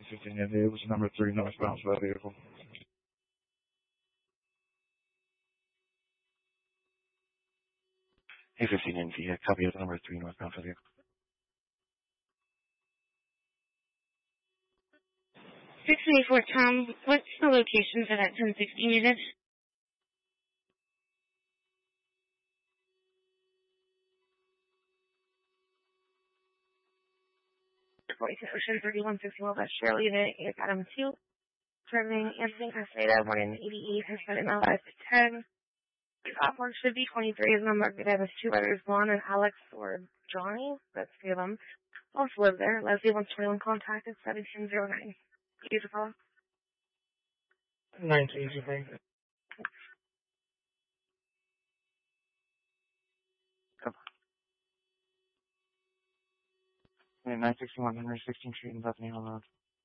Virginia Davis, number 3, northbound for that vehicle. A15 NV, copy of number 3, northbound for the vehicle. 624 Tom, what's the location for that 1060 unit? Ocean 3161 West Shirley unit, Adam 2. Turning Anthony Caseta, 188, has been in 5 to 10. The platform should be 23 as number. It has 2 letters, Juan and Alex or Johnny. That's 3 of them. Also live there. Leslie 121 contacted 1709. Beautiful. 1983. Yeah, 961 Henry 16th Street in Bethany, Road.